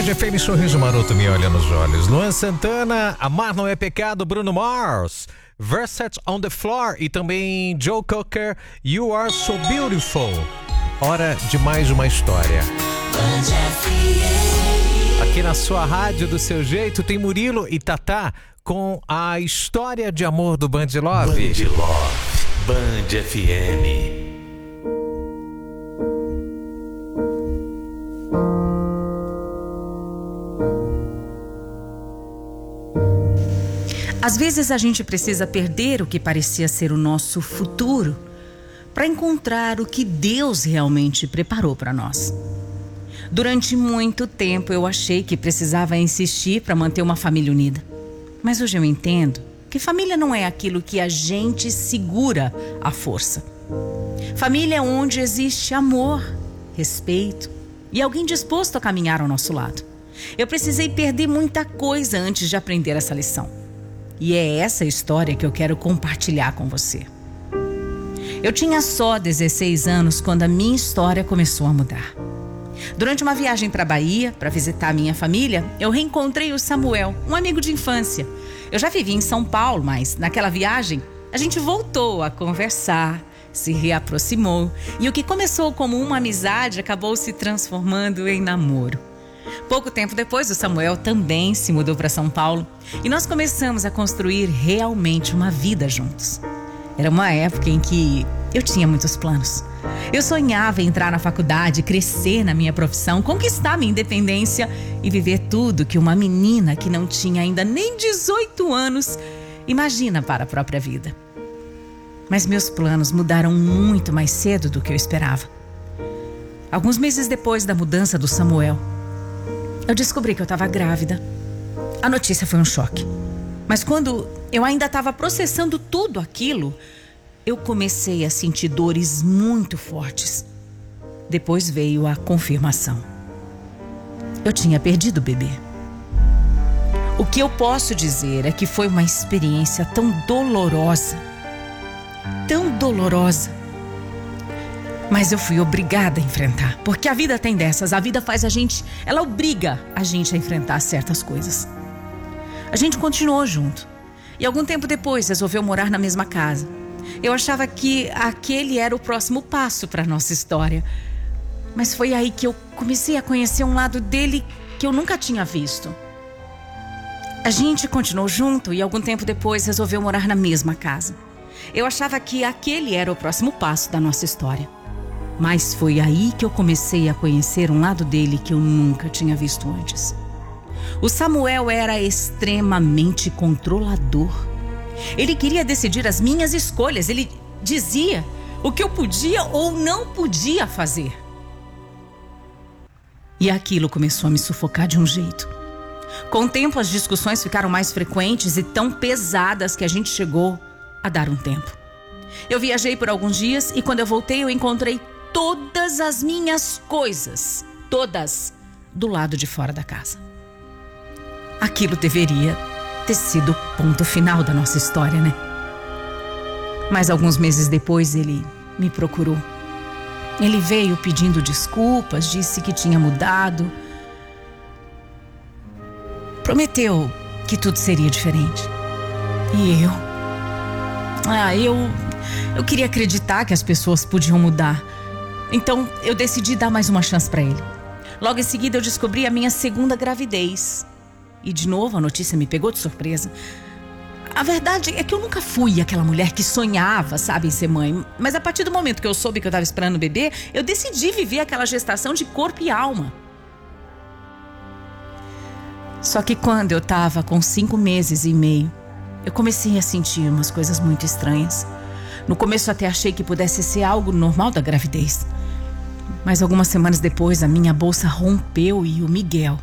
Band FM, sorriso maroto me olha nos olhos. Luan Santana, Amar Não É Pecado, Bruno Mars, Versace on the Floor e também Joe Cocker, You Are So Beautiful. Hora de mais uma história. Aqui na sua rádio, do seu jeito, tem Murilo e Tatá com a história de amor do Band Love. Band Love, Band FM. Às vezes a gente precisa perder o que parecia ser o nosso futuro para encontrar o que Deus realmente preparou para nós. Durante muito tempo eu achei que precisava insistir para manter uma família unida. Mas hoje eu entendo que família não é aquilo que a gente segura à força. Família é onde existe amor, respeito e alguém disposto a caminhar ao nosso lado. Eu precisei perder muita coisa antes de aprender essa lição. E é essa história que eu quero compartilhar com você. Eu tinha só 16 anos quando a minha história começou a mudar. Durante uma viagem para a Bahia, para visitar a minha família, eu reencontrei o Samuel, um amigo de infância. Eu já vivia em São Paulo, mas naquela viagem a gente voltou a conversar, se reaproximou. E o que começou como uma amizade acabou se transformando em namoro. Pouco tempo depois, o Samuel também se mudou para São Paulo e nós começamos a construir realmente uma vida juntos. Era uma época em que eu tinha muitos planos. Eu sonhava em entrar na faculdade, crescer na minha profissão, conquistar minha independência e viver tudo que uma menina que não tinha ainda nem 18 anos imagina para a própria vida. Mas meus planos mudaram muito mais cedo do que eu esperava. Alguns meses depois da mudança do Samuel, eu descobri que eu estava grávida. A notícia foi um choque. Mas quando eu ainda estava processando tudo aquilo, eu comecei a sentir dores muito fortes. Depois veio a confirmação. Eu tinha perdido o bebê. O que eu posso dizer é que foi uma experiência tão dolorosa. Tão dolorosa. Mas eu fui obrigada a enfrentar, porque a vida tem dessas, a vida faz a gente, ela obriga a gente a enfrentar certas coisas. A gente continuou junto e algum tempo depois resolveu morar na mesma casa. Eu achava que aquele era o próximo passo para a nossa história, mas foi aí que eu comecei a conhecer um lado dele que eu nunca tinha visto. A gente continuou junto e algum tempo depois resolveu morar na mesma casa. Eu achava que aquele era o próximo passo da nossa história. Mas foi aí que eu comecei a conhecer um lado dele que eu nunca tinha visto antes. O Samuel era extremamente controlador. Ele queria decidir as minhas escolhas. Ele dizia o que eu podia ou não podia fazer. E aquilo começou a me sufocar de um jeito. Com o tempo, as discussões ficaram mais frequentes e tão pesadas que a gente chegou a dar um tempo. Eu viajei por alguns dias e quando eu voltei eu encontrei todas as minhas coisas, todas, do lado de fora da casa. Aquilo deveria ter sido o ponto final da nossa história, né? Mas alguns meses depois ele me procurou. Ele veio pedindo desculpas, disse que tinha mudado. Prometeu que tudo seria diferente. E eu queria acreditar que as pessoas podiam mudar. Então eu decidi dar mais uma chance para ele. Logo em seguida eu descobri a minha segunda gravidez. E de novo a notícia me pegou de surpresa. A verdade é que eu nunca fui aquela mulher que sonhava, sabe, em ser mãe. Mas a partir do momento que eu soube que eu estava esperando o bebê, eu decidi viver aquela gestação de corpo e alma. Só que quando eu estava com 5 meses e meio, eu comecei a sentir umas coisas muito estranhas. No começo até achei que pudesse ser algo normal da gravidez. Mas algumas semanas depois a minha bolsa rompeu e o Miguel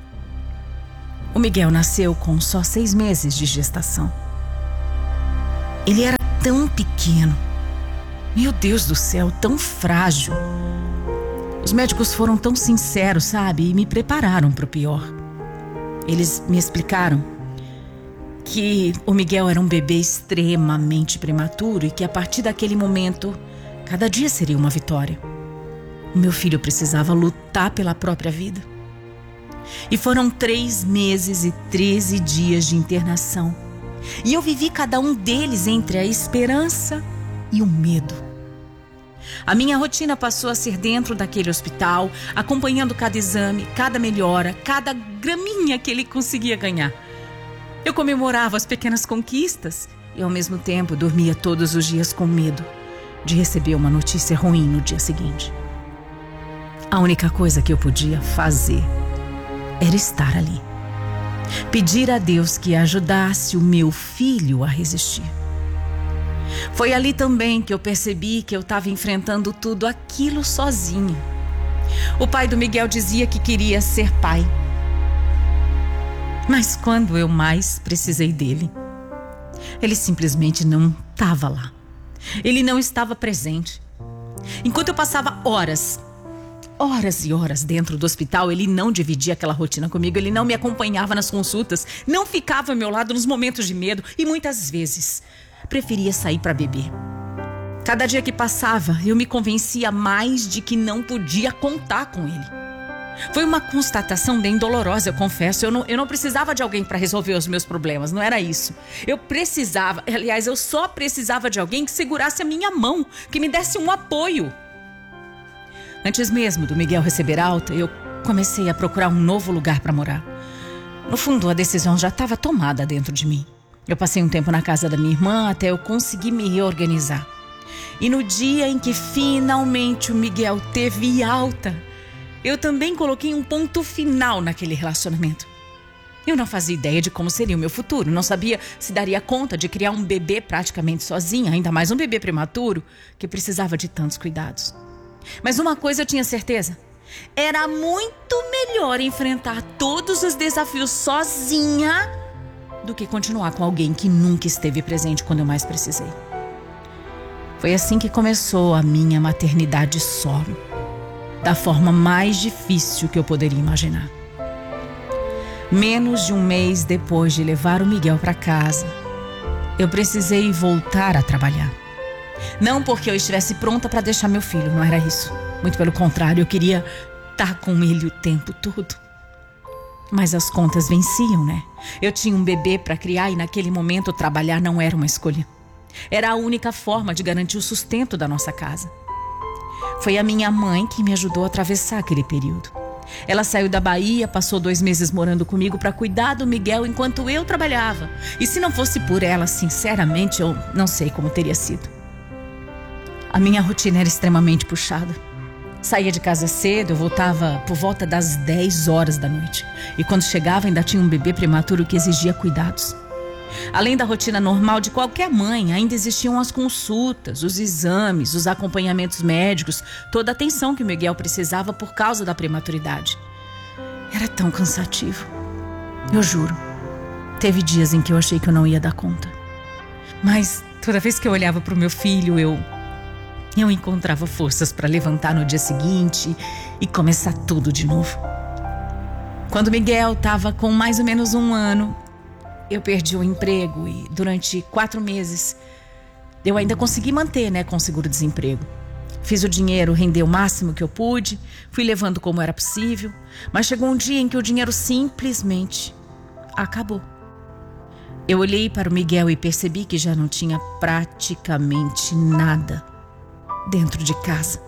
nasceu com só 6 meses de gestação. Ele era tão pequeno. Meu Deus do céu, tão frágil. Os médicos foram tão sinceros, sabe? E me prepararam para o pior. Eles me explicaram que o Miguel era um bebê extremamente prematuro e que a partir daquele momento, cada dia seria uma vitória. O meu filho precisava lutar pela própria vida. E foram 3 meses e 13 dias de internação. E eu vivi cada um deles entre a esperança e o medo. A minha rotina passou a ser dentro daquele hospital, acompanhando cada exame, cada melhora, cada graminha que ele conseguia ganhar. Eu comemorava as pequenas conquistas e, ao mesmo tempo, dormia todos os dias com medo de receber uma notícia ruim no dia seguinte. A única coisa que eu podia fazer era estar ali. Pedir a Deus que ajudasse o meu filho a resistir. Foi ali também que eu percebi que eu estava enfrentando tudo aquilo sozinha. O pai do Miguel dizia que queria ser pai. Mas quando eu mais precisei dele, ele simplesmente não estava lá. Ele não estava presente. Enquanto eu passava horas e horas dentro do hospital, ele não dividia aquela rotina comigo, ele não me acompanhava nas consultas, não ficava ao meu lado nos momentos de medo e muitas vezes preferia sair para beber. Cada dia que passava, eu me convencia mais de que não podia contar com ele. Foi uma constatação bem dolorosa, eu confesso. Eu não precisava de alguém para resolver os meus problemas, não era isso. Eu só precisava de alguém que segurasse a minha mão, que me desse um apoio. Antes mesmo do Miguel receber alta, eu comecei a procurar um novo lugar para morar. No fundo, a decisão já estava tomada dentro de mim. Eu passei um tempo na casa da minha irmã até eu conseguir me reorganizar. E no dia em que finalmente o Miguel teve alta, eu também coloquei um ponto final naquele relacionamento. Eu não fazia ideia de como seria o meu futuro. Não sabia se daria conta de criar um bebê praticamente sozinha, ainda mais um bebê prematuro que precisava de tantos cuidados. Mas uma coisa eu tinha certeza: era muito melhor enfrentar todos os desafios sozinha do que continuar com alguém que nunca esteve presente quando eu mais precisei. Foi assim que começou a minha maternidade solo, da forma mais difícil que eu poderia imaginar. Menos de um mês depois de levar o Miguel para casa, eu precisei voltar a trabalhar. Não porque eu estivesse pronta para deixar meu filho, não era isso. Muito pelo contrário, eu queria estar com ele o tempo todo. Mas as contas venciam, né? Eu tinha um bebê para criar e naquele momento trabalhar não era uma escolha. Era a única forma de garantir o sustento da nossa casa. Foi a minha mãe que me ajudou a atravessar aquele período. Ela saiu da Bahia, passou 2 meses morando comigo para cuidar do Miguel enquanto eu trabalhava. E se não fosse por ela, sinceramente, eu não sei como teria sido. A minha rotina era extremamente puxada. Saía de casa cedo, eu voltava por volta das 10 horas da noite. E quando chegava ainda tinha um bebê prematuro que exigia cuidados. Além da rotina normal de qualquer mãe, ainda existiam as consultas, os exames, os acompanhamentos médicos, toda a atenção que o Miguel precisava por causa da prematuridade. Era tão cansativo. Eu juro, teve dias em que eu achei que eu não ia dar conta. Mas toda vez que eu olhava para o meu filho, eu encontrava forças para levantar no dia seguinte e começar tudo de novo. Quando o Miguel estava com mais ou menos 1 ano, eu perdi o emprego e durante 4 meses eu ainda consegui manter, com seguro-desemprego. Fiz o dinheiro render o máximo que eu pude, fui levando como era possível, mas chegou um dia em que o dinheiro simplesmente acabou. Eu olhei para o Miguel e percebi que já não tinha praticamente nada dentro de casa.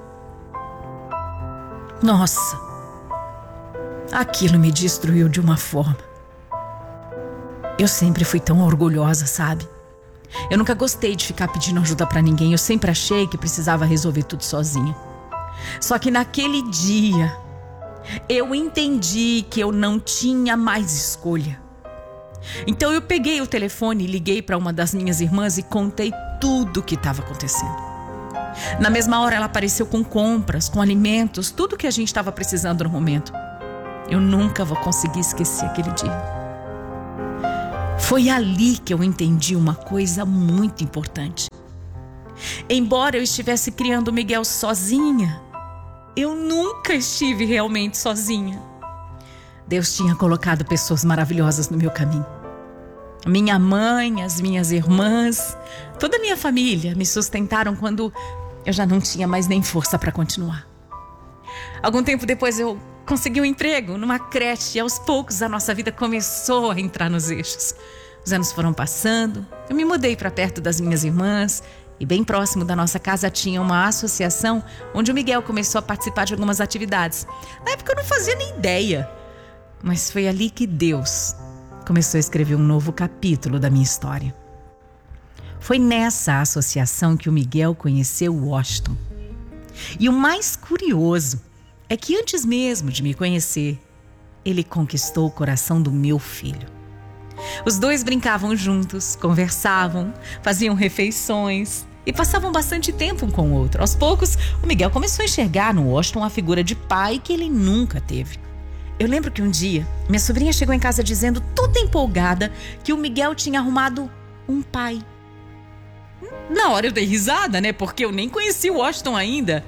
Nossa, aquilo me destruiu de uma forma. Eu sempre fui tão orgulhosa, sabe? Eu nunca gostei de ficar pedindo ajuda pra ninguém. Eu sempre achei que precisava resolver tudo sozinha. Só que naquele dia, eu entendi que eu não tinha mais escolha. Então eu peguei o telefone e liguei para uma das minhas irmãs e contei tudo o que estava acontecendo. Na mesma hora ela apareceu com compras, com alimentos, tudo que a gente estava precisando no momento. Eu nunca vou conseguir esquecer aquele dia. Foi ali que eu entendi uma coisa muito importante. Embora eu estivesse criando o Miguel sozinha, eu nunca estive realmente sozinha. Deus tinha colocado pessoas maravilhosas no meu caminho. Minha mãe, as minhas irmãs, toda a minha família me sustentaram quando eu já não tinha mais nem força para continuar. Algum tempo depois eu consegui um emprego numa creche e aos poucos a nossa vida começou a entrar nos eixos. Os anos foram passando, eu me mudei para perto das minhas irmãs e bem próximo da nossa casa tinha uma associação onde o Miguel começou a participar de algumas atividades. Na época eu não fazia nem ideia, mas foi ali que Deus começou a escrever um novo capítulo da minha história. Foi nessa associação que o Miguel conheceu o Washington. E o mais curioso é que antes mesmo de me conhecer, ele conquistou o coração do meu filho. Os dois brincavam juntos, conversavam, faziam refeições e passavam bastante tempo um com o outro. Aos poucos, o Miguel começou a enxergar no Washington a figura de pai que ele nunca teve. Eu lembro que um dia, minha sobrinha chegou em casa dizendo, toda empolgada, que o Miguel tinha arrumado um pai. Na hora eu dei risada, né? Porque eu nem conhecia o Washington ainda.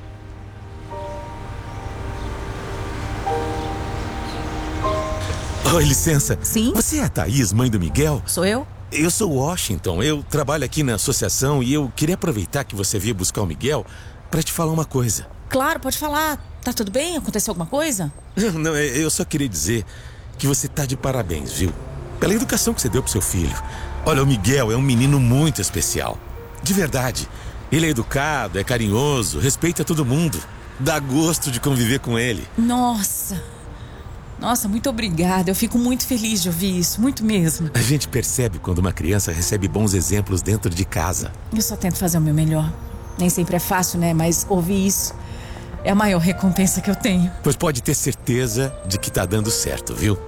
Oi, licença. Sim? Você é a Thaís, mãe do Miguel? Sou eu? Eu sou o Washington. Eu trabalho aqui na associação e eu queria aproveitar que você veio buscar o Miguel pra te falar uma coisa. Claro, pode falar. Tá tudo bem? Aconteceu alguma coisa? Não, eu só queria dizer que você tá de parabéns, viu? Pela educação que você deu pro seu filho. Olha, o Miguel é um menino muito especial. De verdade. Ele é educado, é carinhoso, respeita todo mundo. Dá gosto de conviver com ele. Nossa, muito obrigada. Eu fico muito feliz de ouvir isso, muito mesmo. A gente percebe quando uma criança recebe bons exemplos dentro de casa. Eu só tento fazer o meu melhor. Nem sempre é fácil, né? Mas ouvir isso é a maior recompensa que eu tenho. Pois pode ter certeza de que tá dando certo, viu?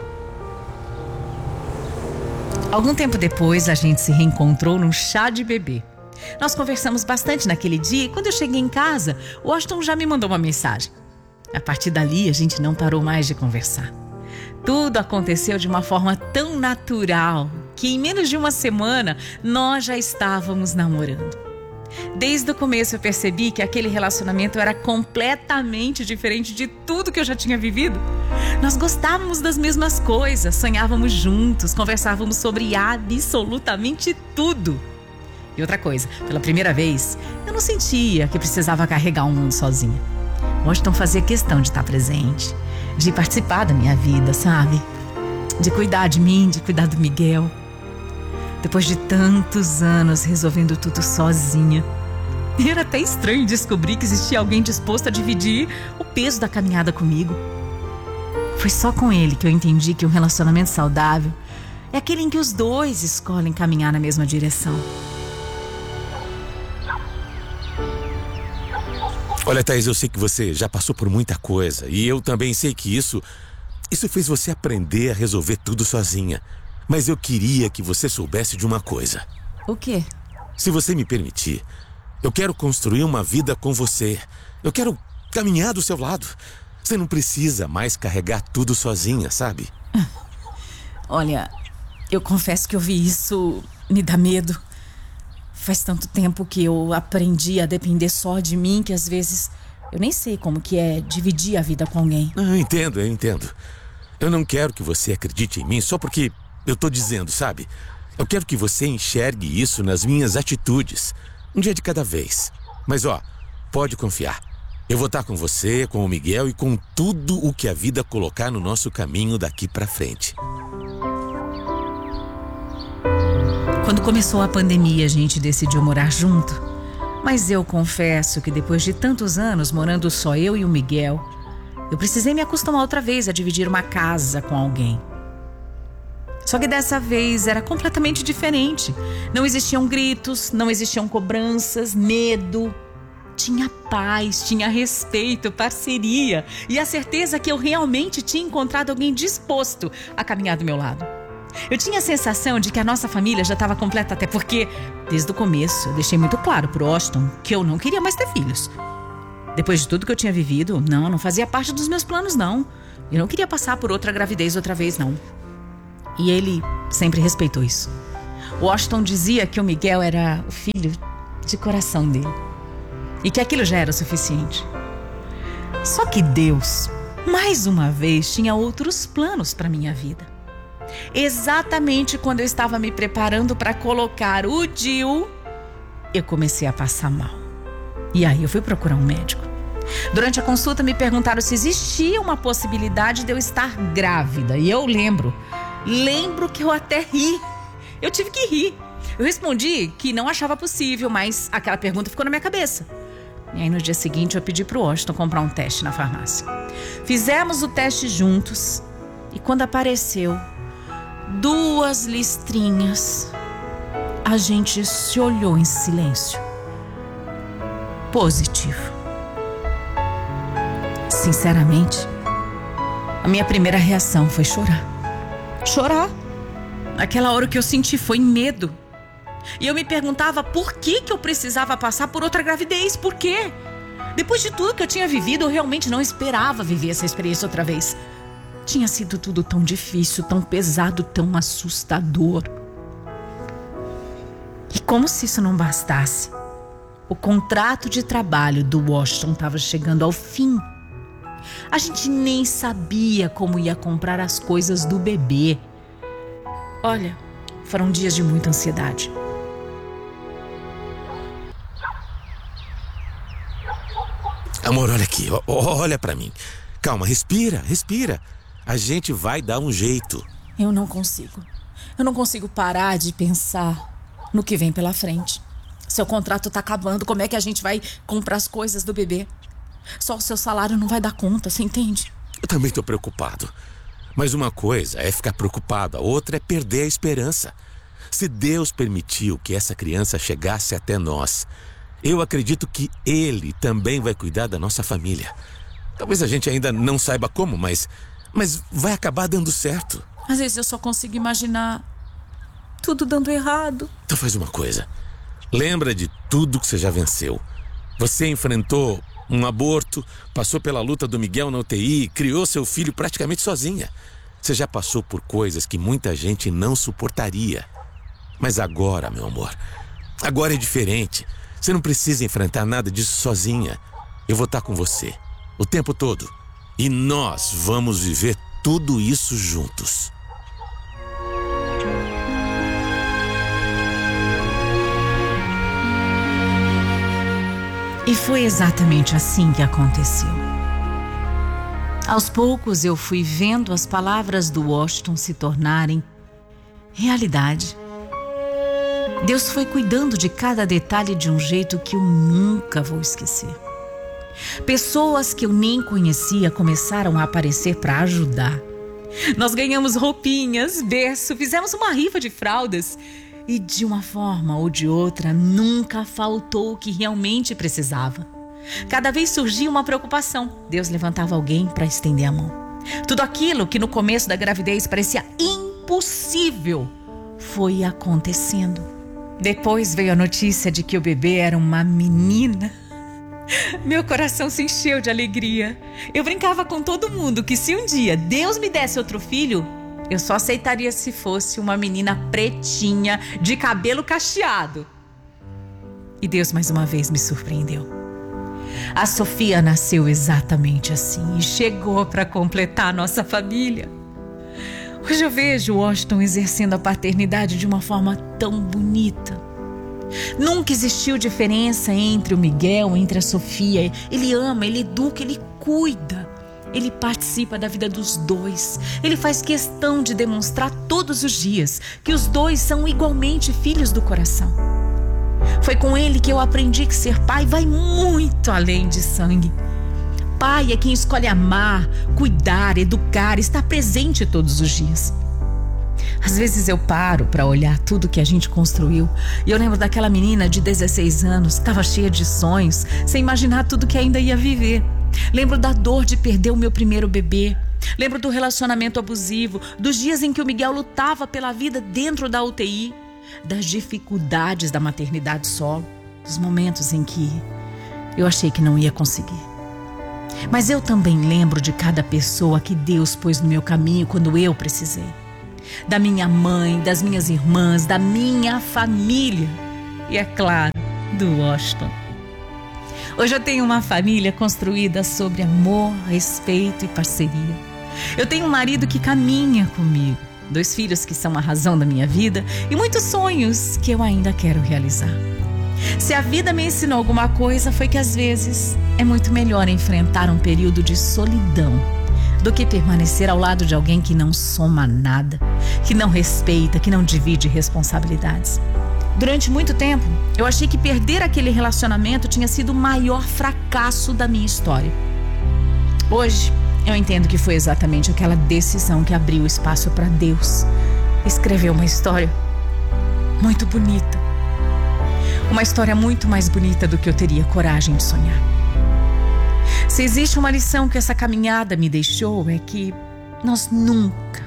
Algum tempo depois, a gente se reencontrou num chá de bebê. Nós conversamos bastante naquele dia e quando eu cheguei em casa, o Washington já me mandou uma mensagem. A partir dali, a gente não parou mais de conversar. Tudo aconteceu de uma forma tão natural que em menos de uma semana, nós já estávamos namorando. Desde o começo eu percebi que aquele relacionamento era completamente diferente de tudo que eu já tinha vivido. Nós gostávamos das mesmas coisas, sonhávamos juntos, conversávamos sobre absolutamente tudo. E outra coisa, pela primeira vez, eu não sentia que precisava carregar o mundo sozinha. Washington fazia questão de estar presente, de participar da minha vida, sabe? De cuidar de mim, de cuidar do Miguel. Depois de tantos anos resolvendo tudo sozinha, era até estranho descobrir que existia alguém disposto a dividir o peso da caminhada comigo. Foi só com ele que eu entendi que um relacionamento saudável é aquele em que os dois escolhem caminhar na mesma direção. Olha, Thaís, eu sei que você já passou por muita coisa e eu também sei que isso fez você aprender a resolver tudo sozinha. Mas eu queria que você soubesse de uma coisa. O quê? Se você me permitir, eu quero construir uma vida com você. Eu quero caminhar do seu lado. Você não precisa mais carregar tudo sozinha, sabe? Olha, eu confesso que ouvir isso me dá medo. Faz tanto tempo que eu aprendi a depender só de mim que às vezes eu nem sei como que é dividir a vida com alguém. Eu entendo. Eu não quero que você acredite em mim só porque eu tô dizendo, sabe? Eu quero que você enxergue isso nas minhas atitudes. Um dia de cada vez. Mas pode confiar. Eu vou estar com você, com o Miguel e com tudo o que a vida colocar no nosso caminho daqui pra frente. Quando começou a pandemia, a gente decidiu morar junto. Mas eu confesso que depois de tantos anos morando só eu e o Miguel, eu precisei me acostumar outra vez a dividir uma casa com alguém. Só que dessa vez era completamente diferente. Não existiam gritos, não existiam cobranças, medo. Tinha paz, tinha respeito, parceria e a certeza que eu realmente tinha encontrado alguém disposto a caminhar do meu lado. Eu tinha a sensação de que a nossa família já estava completa, até porque, desde o começo, eu deixei muito claro pro Washington que eu não queria mais ter filhos. Depois de tudo que eu tinha vivido, não fazia parte dos meus planos, não. Eu não queria passar por outra gravidez outra vez, não. E ele sempre respeitou isso. O Washington dizia que o Miguel era o filho de coração dele. E que aquilo já era o suficiente. Só que Deus, mais uma vez, tinha outros planos para minha vida. Exatamente quando eu estava me preparando para colocar o DIU, eu comecei a passar mal. E aí eu fui procurar um médico. Durante a consulta me perguntaram se existia uma possibilidade de eu estar grávida. E eu lembro que eu até ri. Eu tive que rir. Eu respondi que não achava possível, mas aquela pergunta ficou na minha cabeça. E aí no dia seguinte eu pedi pro Washington comprar um teste na farmácia. Fizemos o teste juntos e quando apareceu 2 listrinhas, a gente se olhou em silêncio. Positivo. Sinceramente, a minha primeira reação foi chorar. Chorar. Aquela hora que eu senti foi medo. E eu me perguntava por que eu precisava passar por outra gravidez. Por quê? Depois de tudo que eu tinha vivido, eu realmente não esperava viver essa experiência outra vez. Tinha sido tudo tão difícil, tão pesado, tão assustador. E como se isso não bastasse, o contrato de trabalho do Washington estava chegando ao fim. A gente nem sabia como ia comprar as coisas do bebê. Olha, foram dias de muita ansiedade. Amor, olha aqui, olha pra mim. Calma, respira. A gente vai dar um jeito. Eu não consigo parar de pensar no que vem pela frente. Seu contrato tá acabando, como é que a gente vai comprar as coisas do bebê? Só o seu salário não vai dar conta, você entende? Eu também tô preocupado. Mas uma coisa é ficar preocupado, a outra é perder a esperança. Se Deus permitiu que essa criança chegasse até nós, eu acredito que Ele também vai cuidar da nossa família. Talvez a gente ainda não saiba como, mas vai acabar dando certo. Às vezes eu só consigo imaginar tudo dando errado. Então faz uma coisa. Lembra de tudo que você já venceu. Você enfrentou um aborto, passou pela luta do Miguel na UTI, criou seu filho praticamente sozinha. Você já passou por coisas que muita gente não suportaria. Mas agora, meu amor, agora é diferente. Você não precisa enfrentar nada disso sozinha. Eu vou estar com você o tempo todo. E nós vamos viver tudo isso juntos. E foi exatamente assim que aconteceu. Aos poucos eu fui vendo as palavras do Washington se tornarem realidade. Deus foi cuidando de cada detalhe de um jeito que eu nunca vou esquecer. Pessoas que eu nem conhecia começaram a aparecer para ajudar. Nós ganhamos roupinhas, berço, fizemos uma rifa de fraldas. E de uma forma ou de outra, nunca faltou o que realmente precisava. Cada vez surgia uma preocupação. Deus levantava alguém para estender a mão. Tudo aquilo que no começo da gravidez parecia impossível foi acontecendo. Depois veio a notícia de que o bebê era uma menina. Meu coração se encheu de alegria. Eu brincava com todo mundo que se um dia Deus me desse outro filho, eu só aceitaria se fosse uma menina pretinha, de cabelo cacheado. E Deus mais uma vez me surpreendeu. A Sofia nasceu exatamente assim e chegou para completar a nossa família. Hoje eu vejo o Washington exercendo a paternidade de uma forma tão bonita. Nunca existiu diferença entre o Miguel, entre a Sofia. Ele ama, ele educa, ele cuida. Ele participa da vida dos dois. Ele faz questão de demonstrar todos os dias que os dois são igualmente filhos do coração. Foi com ele que eu aprendi que ser pai vai muito além de sangue. Pai é quem escolhe amar, cuidar, educar, estar presente todos os dias. Às vezes eu paro para olhar tudo que a gente construiu e eu lembro daquela menina de 16 anos que estava cheia de sonhos, sem imaginar tudo que ainda ia viver. Lembro da dor de perder o meu primeiro bebê. Lembro do relacionamento abusivo, dos dias em que o Miguel lutava pela vida dentro da UTI, das dificuldades da maternidade solo, dos momentos em que eu achei que não ia conseguir. Mas eu também lembro de cada pessoa que Deus pôs no meu caminho quando eu precisei. Da minha mãe, das minhas irmãs, da minha família e, é claro, do Washington. Hoje eu tenho uma família construída sobre amor, respeito e parceria. Eu tenho um marido que caminha comigo, 2 filhos que são a razão da minha vida e muitos sonhos que eu ainda quero realizar. Se a vida me ensinou alguma coisa, foi que às vezes é muito melhor enfrentar um período de solidão do que permanecer ao lado de alguém que não soma nada, que não respeita, que não divide responsabilidades. Durante muito tempo, eu achei que perder aquele relacionamento tinha sido o maior fracasso da minha história. Hoje, eu entendo que foi exatamente aquela decisão que abriu espaço para Deus escrever uma história muito bonita. Uma história muito mais bonita do que eu teria coragem de sonhar. Se existe uma lição que essa caminhada me deixou, é que nós nunca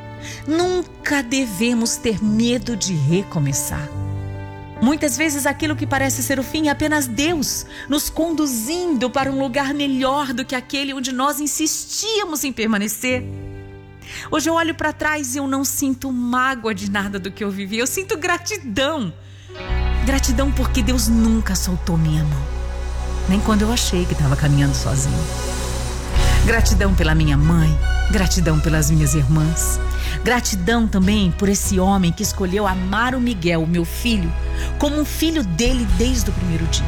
devemos ter medo de recomeçar. Muitas vezes aquilo que parece ser o fim é apenas Deus nos conduzindo para um lugar melhor do que aquele onde nós insistíamos em permanecer. Hoje eu olho para trás e eu não sinto mágoa de nada do que eu vivi. Eu sinto gratidão. Gratidão porque Deus nunca soltou minha mão, nem quando eu achei que estava caminhando sozinho. Gratidão pela minha mãe, gratidão pelas minhas irmãs. Gratidão também por esse homem que escolheu amar o Miguel, o meu filho, como um filho dele desde o primeiro dia.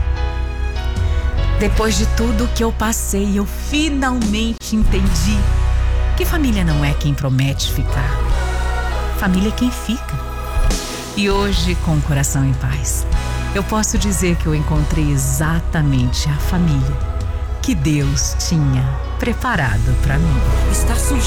Depois de tudo que eu passei, eu finalmente entendi que família não é quem promete ficar. Família é quem fica. E hoje, com o coração em paz, eu posso dizer que eu encontrei exatamente a família que Deus tinha preparado para mim. Está surgindo